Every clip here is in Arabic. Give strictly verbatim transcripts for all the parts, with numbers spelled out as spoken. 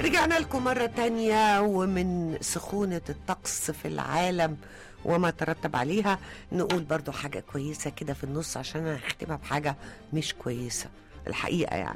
رجعنا لكم مرة تانية، ومن سخونة الطقس في العالم وما ترتب عليها نقول برضو حاجة كويسة كده في النص، عشان أنا هختمها بحاجة مش كويسة الحقيقة. يعني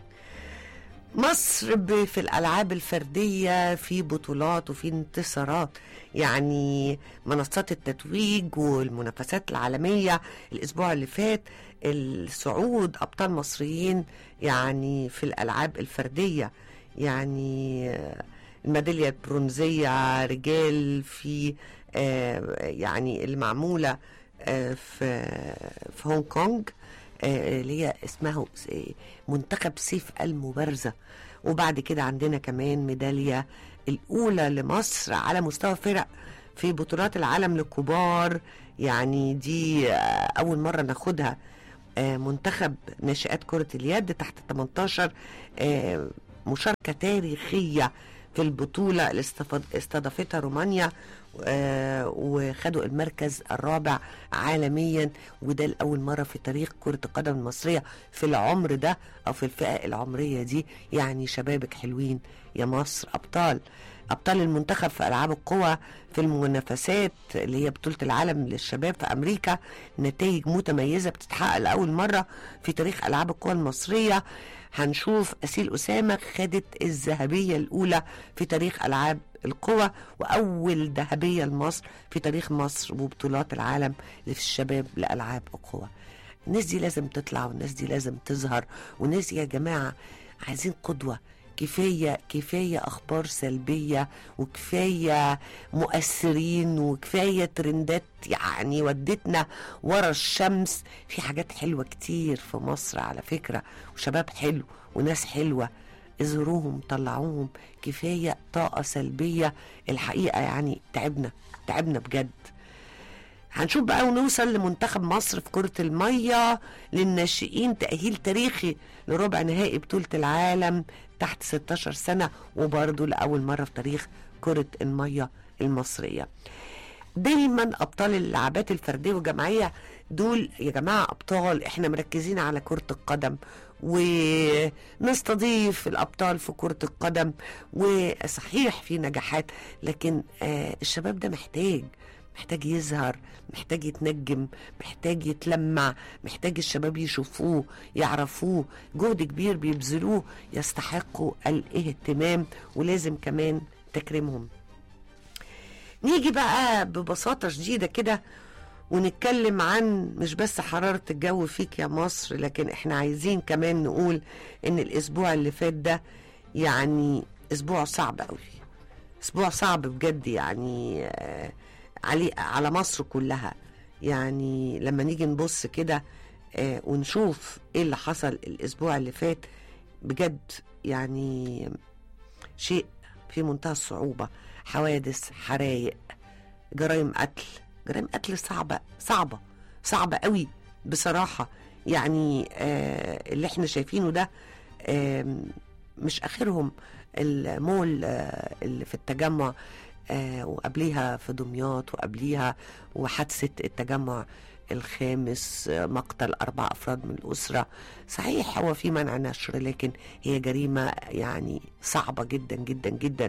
مصر في الألعاب الفردية في بطولات وفي انتصارات، يعني منصات التتويج والمنافسات العالمية الأسبوع اللي فات الصعود أبطال مصريين يعني في الألعاب الفردية. يعني الميدالية البرونزية رجال في يعني المعمولة في في هونج كونج اللي هي اسمها منتخب سيف المبارزة. وبعد كده عندنا كمان ميدالية الأولى لمصر على مستوى فرق في بطولات العالم للكبار، يعني دي أول مرة ناخدها. منتخب ناشئات كرة اليد تحت تمنتاشر مشاركة تاريخية في البطولة اللي استضافتها رومانيا، آه وخدوا المركز الرابع عالميا، وده لأول مرة في تاريخ كرة القدم المصرية في العمر ده أو في الفئة العمرية دي. يعني شبابك حلوين يا مصر، أبطال أبطال المنتخب في ألعاب القوى في المنافسات اللي هي بطولة العالم للشباب في أمريكا. نتائج متميزة بتتحقق لأول مرة في تاريخ ألعاب القوى المصرية. هنشوف أسيل أسامة خدت الذهبية الأولى في تاريخ ألعاب القوى، وأول ذهبية لمصر في تاريخ مصر وبطولات العالم اللي في الشباب لألعاب القوى. الناس دي لازم تطلع، والناس دي لازم تظهر، والناس دي يا جماعة عايزين قدوة. كفاية كفاية أخبار سلبية، وكفاية مؤثرين، وكفاية ترندات يعني ودتنا ورا الشمس. في حاجات حلوة كتير في مصر على فكرة، وشباب حلو وناس حلوة، اظهروهم طلعوهم. كفاية طاقة سلبية الحقيقة، يعني تعبنا تعبنا بجد. هنشوف بقى ونوصل لمنتخب مصر في كرة المية للناشئين، تأهيل تاريخي لربع نهائي بطولة العالم تحت ستاشر سنة، وبرضه لأول مرة في تاريخ كرة المية المصرية. دايما أبطال اللعبات الفردية والجماعية دول يا جماعة أبطال. احنا مركزين على كرة القدم ونستضيف الأبطال في كرة القدم، وصحيح في نجاحات، لكن آه الشباب ده محتاج محتاج يظهر، محتاج يتنجم، محتاج يتلمع، محتاج الشباب يشوفوه يعرفوه. جهد كبير بيبذلوه، يستحقوا الاهتمام، ولازم كمان تكريمهم. نيجي بقى ببساطة شديدة كده ونتكلم عن مش بس حرارة الجو فيك يا مصر، لكن احنا عايزين كمان نقول ان الاسبوع اللي فات ده يعني اسبوع صعب قوي، اسبوع صعب بجد يعني آه علي على مصر كلها. يعني لما نيجي نبص كده آه ونشوف ايه اللي حصل الاسبوع اللي فات، بجد يعني شيء في منتهى الصعوبة. حوادث، حرايق، جرائم قتل، جرائم قتل صعبة صعبة صعبة قوي بصراحة. يعني آه اللي احنا شايفينه ده آه مش اخرهم المول آه اللي في التجمع، آه وقبليها في دمياط، وقبليها وحادثة التجمع الخامس، آه مقتل أربع أفراد من الأسرة. صحيح هو في منع نشر، لكن هي جريمة يعني صعبة جدا جدا جدا.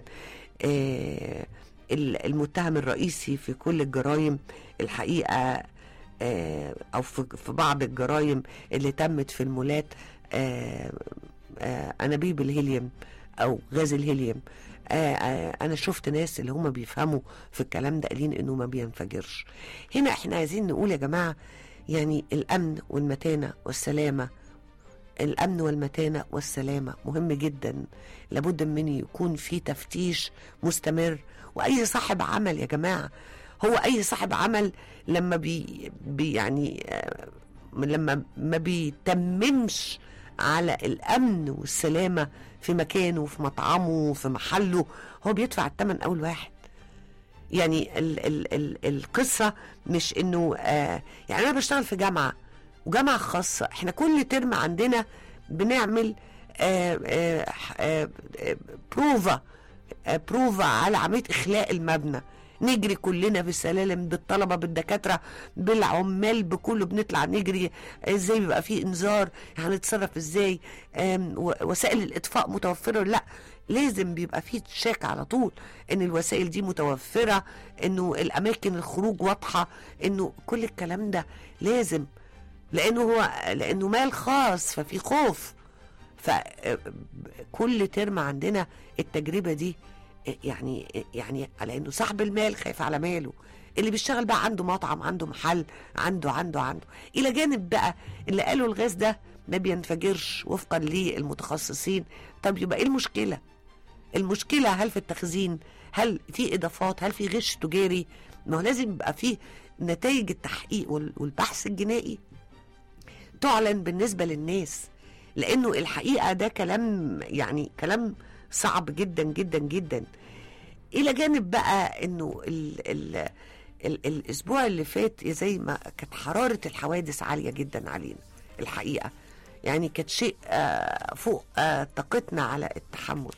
آه المتهم الرئيسي في كل الجرائم الحقيقة آه أو في بعض الجرائم اللي تمت في المولات آه آه أنابيب الهيليوم أو غاز الهيليوم. آه آه أنا شفت ناس اللي هم بيفهموا في الكلام ده قالين إنه ما بينفجرش. هنا إحنا عايزين نقول يا جماعة يعني الأمن والمتانة والسلامة، الأمن والمتانة والسلامة مهم جدا. لابد من يكون في تفتيش مستمر. وأي صاحب عمل يا جماعة، هو أي صاحب عمل لما بي, بي يعني آه لما ما بيتممش على الأمن والسلامة في مكانه وفي مطعمه وفي محله، هو بيدفع الثمن أول واحد. يعني ال ال ال القصة مش إنه آه يعني أنا بشتغل في جامعة وجامعة خاصة، احنا كل ترم عندنا بنعمل آآ آآ آآ بروفا آآ بروفا على عملية إخلاء المبنى. نجري كلنا بالسلالم، بالطلبة، بالدكاترة، بالعمال، بكله بنطلع نجري. ازاي بيبقى فيه انذار، هنتصرف ازاي، وسائل الاطفاء متوفرة؟ لا، لازم بيبقى فيه تشيك على طول ان الوسائل دي متوفرة، انه الاماكن الخروج واضحة، انه كل الكلام ده لازم، لانه هو لانه مال خاص ففي خوف. فكل ترم عندنا التجربة دي، يعني يعني على انه صاحب المال خايف على ماله، اللي بيشتغل بقى عنده مطعم، عنده محل، عنده عنده عنده الى جانب بقى اللي قالوا الغاز ده ما بينفجرش وفقا للمتخصصين. طب يبقى ايه المشكلة؟ المشكلة هل في التخزين؟ هل في اضافات؟ هل في غش تجاري؟ ما هو لازم يبقى في نتائج التحقيق والبحث الجنائي تعلن بالنسبة للناس، لانه الحقيقة ده كلام يعني كلام صعب جدا جدا جدا. الى جانب بقى انه ال ال ال الاسبوع اللي فات زي ما كانت حرارة الحوادث عالية جدا علينا الحقيقة، يعني كانت شيء آه فوق آه طاقتنا على التحمل.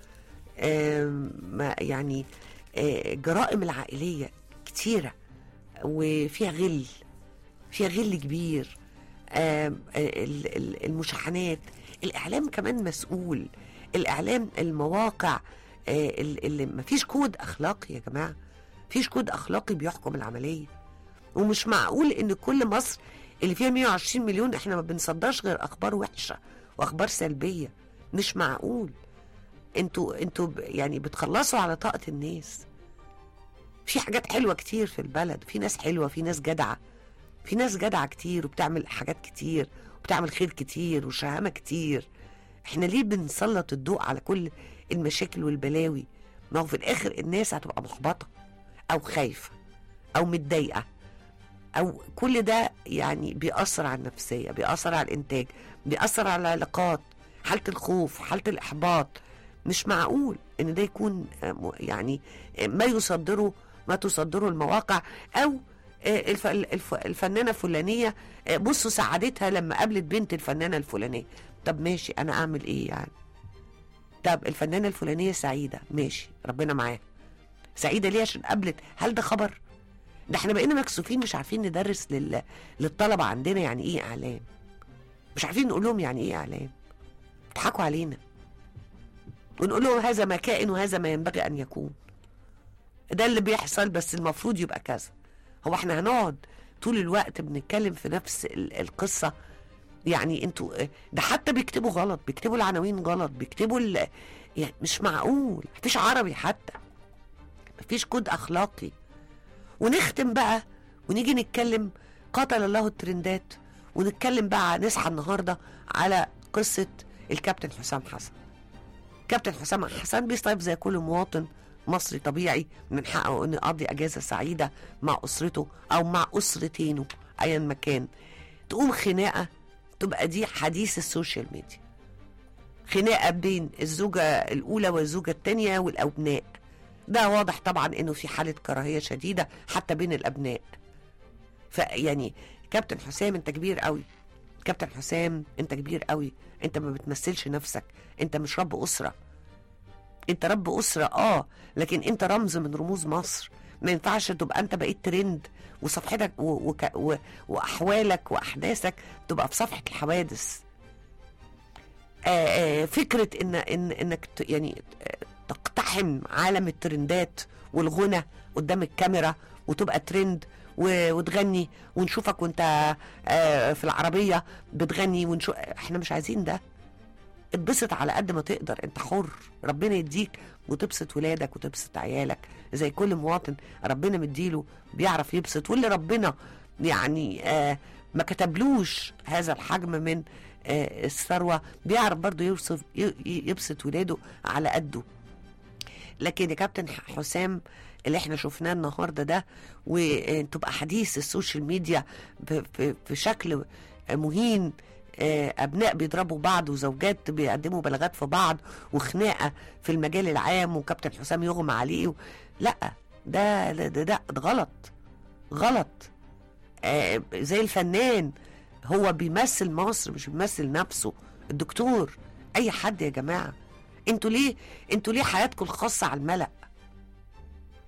آه ما يعني آه جرائم العائلية كتيرة وفيها غل، فيها غل كبير. آه المشاحنات، الإعلام كمان مسؤول، الإعلام، المواقع، آه اللي مفيش كود أخلاقي يا جماعة، مفيش كود أخلاقي بيحكم العملية. ومش معقول إن كل مصر اللي فيها مية وعشرين مليون إحنا ما بنصدرش غير أخبار وحشة وأخبار سلبية. مش معقول. انتوا انتوا يعني بتخلصوا على طاقة الناس. في حاجات حلوة كتير في البلد، في ناس حلوة، في ناس جدعة، في ناس جدعة كتير وبتعمل حاجات كتير وبتعمل خير كتير وشهامة كتير. احنا ليه بنسلط الضوء على كل المشاكل والبلاوي؟ ما هو في الاخر الناس هتبقى محبطة او خايفة او متضايقة، او كل ده يعني بيأثر على النفسية، بيأثر على الانتاج، بيأثر على العلاقات، حالة الخوف، حالة الاحباط. مش معقول ان ده يكون يعني ما يصدره ما تصدره المواقع، او الفنانة الفلانية بصوا سعادتها لما قابلت بنت الفنانة الفلانية. طب ماشي، انا اعمل ايه يعني؟ طب الفنانة الفلانية سعيدة، ماشي، ربنا معاها. سعيدة ليه؟ عشان قابلت. هل ده خبر؟ ده احنا بقينا مكسوفين، مش عارفين ندرس لل... للطلبة عندنا يعني ايه اعلام، مش عارفين نقول لهم يعني ايه اعلام. بيضحكوا علينا ونقول لهم هذا ما كائن وهذا ما ينبغي ان يكون، ده اللي بيحصل بس المفروض يبقى كذا. هو احنا هنقعد طول الوقت بنتكلم في نفس القصة؟ يعني انتوا ده حتى بيكتبوا غلط، بيكتبوا العناوين غلط، بيكتبوا ال... يعني مش معقول. مفيش عربي حتى، مفيش كود اخلاقي. ونختم بقى ونيجي نتكلم قاتل الله الترندات، ونتكلم بقى نصحى النهارده على قصة الكابتن حسام حسن. كابتن حسام حسن بيصطيف زي كل مواطن مصري طبيعي، من حقه انه يقضي اجازة سعيدة مع اسرته او مع اسرتينه ايا مكان. تقوم خناقة تبقى دي حديث السوشيال ميديا، خناقة بين الزوجة الاولى والزوجة الثانية والابناء. ده واضح طبعا انه في حالة كراهية شديدة حتى بين الابناء. فيعني كابتن حسام انت كبير قوي، كابتن حسام انت كبير قوي، انت ما بتمثلش نفسك، انت مش رب اسرة. انت رب اسرة اه لكن انت رمز من رموز مصر. ما ينفعش تبقى انت بقيت ترند وصفحتك و... و... و... واحوالك واحداثك تبقى في صفحة الحوادث. آآ آآ فكرة ان ان انك ت... يعني تقتحم عالم الترندات والغنى قدام الكاميرا وتبقى ترند و... وتغني ونشوفك وانت في العربية بتغني ونشوف. احنا مش عايزين ده. اتبسط على قد ما تقدر، انت حر، ربنا يديك وتبسط ولادك وتبسط عيالك زي كل مواطن ربنا مديله بيعرف يبسط. واللي ربنا يعني آه ما كتبلوش هذا الحجم من آه الثروة بيعرف برضو يوصف يبسط ولاده على قده. لكن يا كابتن حسام اللي احنا شفناه النهاردة ده وتبقى حديث السوشيال ميديا في شكل مهين، أبناء بيضربوا بعض وزوجات بيقدموا بلاغات في بعض وخناقة في المجال العام وكابتن حسام يغمى عليه و... لا ده ده, ده, ده غلط غلط. آه زي الفنان هو بيمثل مصر مش بيمثل نفسه، الدكتور، أي حد يا جماعة. انتوا ليه انتوا ليه حياتكم الخاصة على الملأ؟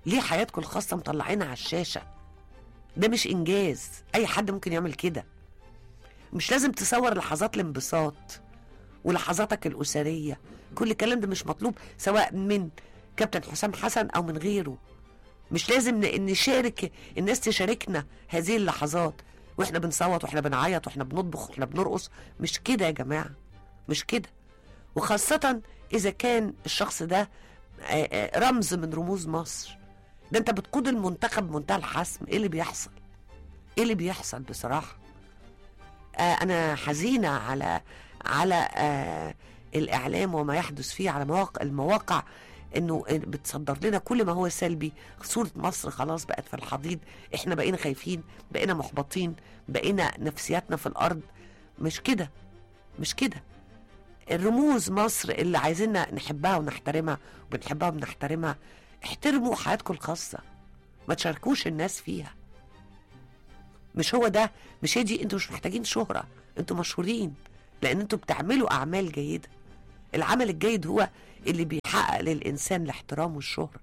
ليه حياتكم الخاصة مطلعينها على الشاشة؟ ده مش إنجاز، أي حد ممكن يعمل كده. مش لازم تصور لحظات الانبساط ولحظاتك الأسرية، كل الكلام ده مش مطلوب، سواء من كابتن حسام حسن أو من غيره. مش لازم نشارك الناس تشاركنا هذه اللحظات واحنا بنصوت واحنا بنعيط واحنا بنطبخ واحنا بنرقص. مش كده يا جماعة، مش كده. وخاصة إذا كان الشخص ده رمز من رموز مصر. ده انت بتقود المنتخب بمنتهى الحسم. ايه اللي بيحصل؟ ايه اللي بيحصل بصراحة؟ آه انا حزينة على على آه الاعلام وما يحدث فيه على مواقع المواقع، انه بتصدر لنا كل ما هو سلبي. صورة مصر خلاص بقت في الحضيض، احنا بقينا خايفين، بقينا محبطين، بقينا نفسياتنا في الارض. مش كده، مش كده. الرموز مصر اللي عايزيننا نحبها ونحترمها وبنحبها وبنحترمها، احترموا حياتكم الخاصة، ما تشاركوش الناس فيها. مش هو ده، مش هي دي. انتوا مش محتاجين شهرة، انتوا مشهورين لان انتوا بتعملوا اعمال جيدة. العمل الجيد هو اللي بيحقق للانسان الاحترام والشهرة،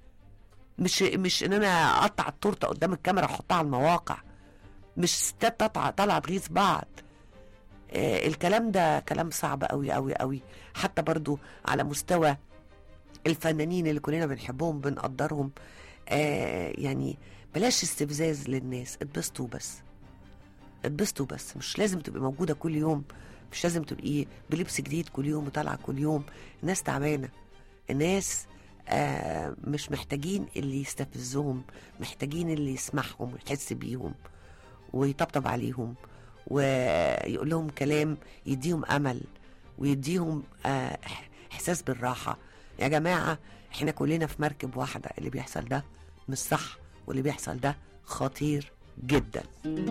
مش مش ان انا اقطع التورته قدام الكاميرا احطها على المواقع، مش ستات طالعه تغيظ بعض. آه الكلام ده كلام صعب قوي قوي قوي. حتى برضو على مستوى الفنانين اللي كلنا بنحبهم بنقدرهم، آه يعني بلاش استفزاز للناس. اتبسطوا بس، اتبسطوا بس. مش لازم تبقي موجودة كل يوم، مش لازم تبقي بلبس جديد كل يوم وطالعة كل يوم. الناس تعبانة، الناس آه مش محتاجين اللي يستفزهم، محتاجين اللي يسمعهم ويحس بيهم ويطبطب عليهم ويقول لهم كلام يديهم أمل ويديهم آه إحساس بالراحة. يا جماعة احنا كلنا في مركب واحدة. اللي بيحصل ده مش صح، واللي بيحصل ده خطير جدا.